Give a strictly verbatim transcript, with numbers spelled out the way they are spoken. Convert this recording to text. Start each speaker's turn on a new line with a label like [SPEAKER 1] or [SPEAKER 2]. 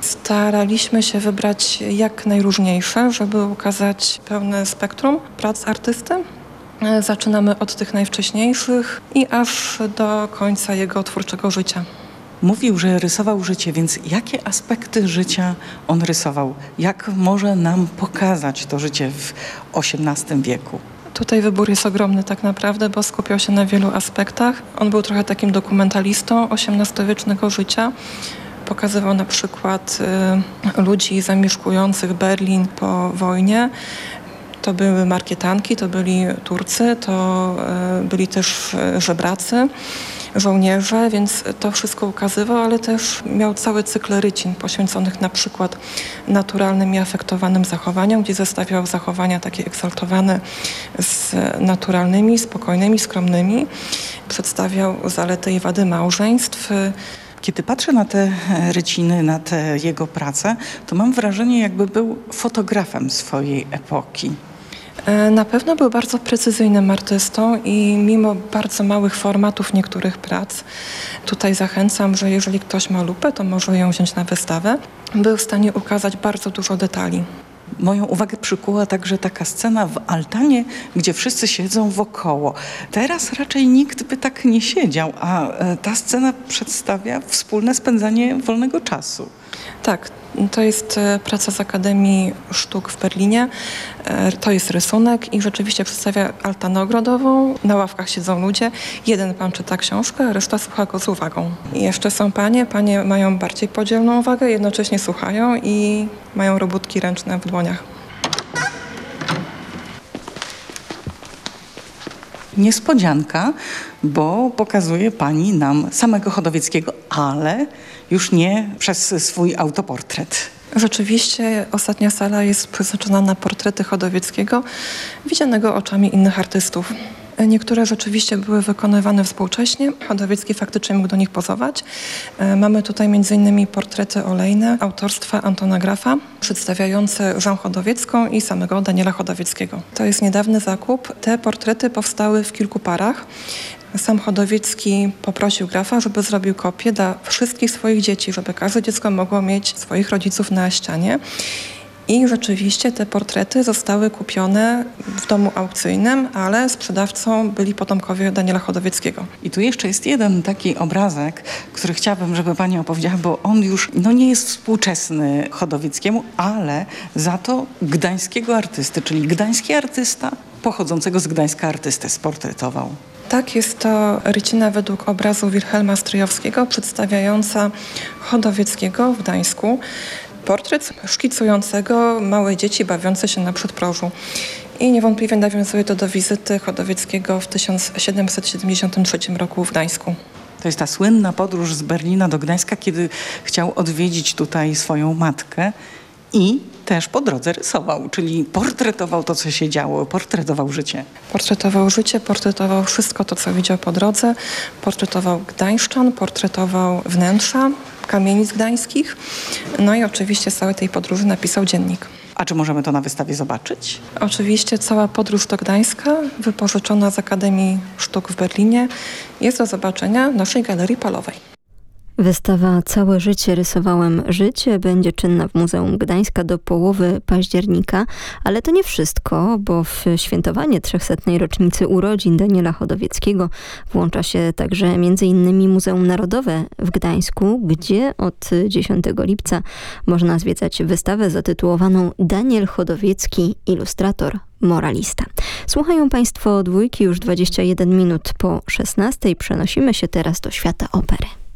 [SPEAKER 1] Staraliśmy się wybrać jak najróżniejsze, żeby ukazać pełne spektrum prac artysty. Zaczynamy od tych najwcześniejszych i aż do końca jego twórczego życia.
[SPEAKER 2] Mówił, że rysował życie, więc jakie aspekty życia on rysował? Jak może nam pokazać to życie w osiemnastym wieku?
[SPEAKER 1] Tutaj wybór jest ogromny tak naprawdę, bo skupiał się na wielu aspektach. On był trochę takim dokumentalistą osiemnastowiecznego życia. Pokazywał na przykład y, ludzi zamieszkujących Berlin po wojnie. To były markietanki, to byli Turcy, to y, byli też żebracy, żołnierze, więc to wszystko ukazywał, ale też miał cały cykl rycin poświęconych na przykład naturalnym i afektowanym zachowaniom, gdzie zestawiał zachowania takie eksaltowane z naturalnymi, spokojnymi, skromnymi. Przedstawiał zalety i wady małżeństw.
[SPEAKER 2] Kiedy patrzę na te ryciny, na te jego prace, to mam wrażenie, jakby był fotografem swojej epoki.
[SPEAKER 1] Na pewno był bardzo precyzyjnym artystą i mimo bardzo małych formatów niektórych prac, tutaj zachęcam, że jeżeli ktoś ma lupę, to może ją wziąć na wystawę, był w stanie ukazać bardzo dużo detali.
[SPEAKER 2] Moją uwagę przykuła także taka scena w altanie, gdzie wszyscy siedzą wokoło. Teraz raczej nikt by tak nie siedział, a ta scena przedstawia wspólne spędzanie wolnego czasu.
[SPEAKER 1] Tak, to jest praca z Akademii Sztuk w Berlinie. To jest rysunek i rzeczywiście przedstawia altanę ogrodową. Na ławkach siedzą ludzie. Jeden pan czyta książkę, a reszta słucha go z uwagą. I jeszcze są panie. Panie mają bardziej podzielną uwagę, jednocześnie słuchają i mają robótki ręczne w dłoniach.
[SPEAKER 2] Niespodzianka, bo pokazuje pani nam samego Chodowieckiego, ale już nie przez swój autoportret.
[SPEAKER 1] Rzeczywiście ostatnia sala jest przeznaczona na portrety Chodowieckiego, widzianego oczami innych artystów. Niektóre rzeczywiście były wykonywane współcześnie. Chodowiecki faktycznie mógł do nich pozować. Mamy tutaj między innymi portrety olejne autorstwa Antona Grafa, przedstawiające Żan Chodowiecką i samego Daniela Chodowieckiego. To jest niedawny zakup. Te portrety powstały w kilku parach. Sam Chodowiecki poprosił Grafa, żeby zrobił kopię dla wszystkich swoich dzieci, żeby każde dziecko mogło mieć swoich rodziców na ścianie. I rzeczywiście te portrety zostały kupione w domu aukcyjnym, ale sprzedawcą byli potomkowie Daniela Chodowieckiego.
[SPEAKER 2] I tu jeszcze jest jeden taki obrazek, który chciałabym, żeby pani opowiedziała, bo on już no, nie jest współczesny Chodowieckiemu, ale za to gdańskiego artysty, czyli gdański artysta pochodzącego z Gdańska artystę sportretował.
[SPEAKER 1] Tak, jest to rycina według obrazu Wilhelma Stryjowskiego przedstawiająca Chodowieckiego w Gdańsku. Portret szkicującego małe dzieci bawiące się na przedprożu. I niewątpliwie nawiązuje to do wizyty Chodowieckiego w tysiąc siedemset siedemdziesiątym trzecim roku w Gdańsku.
[SPEAKER 2] To jest ta słynna podróż z Berlina do Gdańska, kiedy chciał odwiedzić tutaj swoją matkę i też po drodze rysował, czyli portretował to, co się działo, portretował życie.
[SPEAKER 1] Portretował życie, portretował wszystko to, co widział po drodze, portretował gdańszczan, portretował wnętrza kamienic gdańskich, no i oczywiście z całej tej podróży napisał dziennik.
[SPEAKER 2] A czy możemy to na wystawie zobaczyć?
[SPEAKER 1] Oczywiście cała podróż do Gdańska, wypożyczona z Akademii Sztuk w Berlinie, jest do zobaczenia w naszej Galerii Palowej.
[SPEAKER 3] Wystawa Całe życie rysowałem życie będzie czynna w Muzeum Gdańska do połowy października, ale to nie wszystko, bo w świętowanie trzechsetnej rocznicy urodzin Daniela Chodowieckiego włącza się także między innymi Muzeum Narodowe w Gdańsku, gdzie od dziesiątego lipca można zwiedzać wystawę zatytułowaną Daniel Chodowiecki, ilustrator, moralista. Słuchają Państwo Dwójki już dwadzieścia jeden minut po szesnastej. Przenosimy się teraz do świata opery.